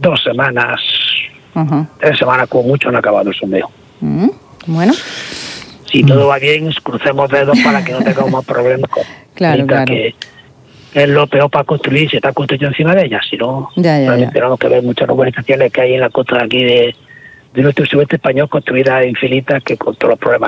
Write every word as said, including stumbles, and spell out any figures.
dos semanas, uh-huh. tres semanas como mucho han acabado el sondeo. Uh-huh. Bueno. Si todo va bien, crucemos dedos para que no tengamos más problemas con claro, claro. que es lo peor para construir, si está construyendo encima de ella. Si no, ya, ya, realmente ya. tenemos que ver muchas urbanizaciones que hay en la costa de aquí de, de nuestro sudeste español construidas infinitas que con todos los problemas